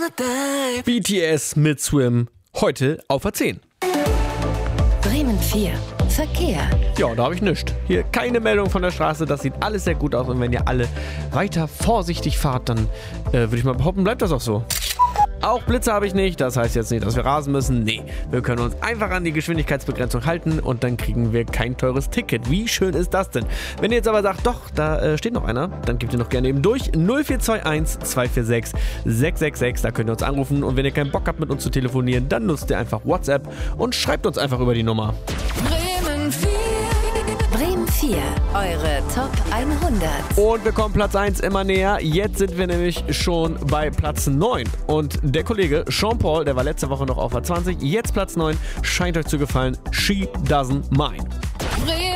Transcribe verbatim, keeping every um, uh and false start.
B T S mit Swim, heute auf A zehn. Bremen vier. Verkehr. Ja, da habe ich nichts. Hier keine Meldung von der Straße, das sieht alles sehr gut aus. Und wenn ihr alle weiter vorsichtig fahrt, dann äh, würde ich mal behaupten, bleibt das auch so. Auch Blitze habe ich nicht, das heißt jetzt nicht, dass wir rasen müssen. Nee, wir können uns einfach an die Geschwindigkeitsbegrenzung halten und dann kriegen wir kein teures Ticket. Wie schön ist das denn? Wenn ihr jetzt aber sagt, doch, da äh, steht noch einer, dann gebt ihr noch gerne eben durch. null vier zwei eins zwei vier sechs sechs sechs sechs, da könnt ihr uns anrufen. Und wenn ihr keinen Bock habt, mit uns zu telefonieren, dann nutzt ihr einfach WhatsApp und schreibt uns einfach über die Nummer. Bremen vier. Bremen vier. Eure Top hundert. Und wir kommen Platz eins immer näher. Jetzt sind wir nämlich schon bei Platz neun. Und der Kollege Sean Paul, der war letzte Woche noch auf A zwanzig, jetzt Platz neun, scheint euch zu gefallen. She Doesn't Mind.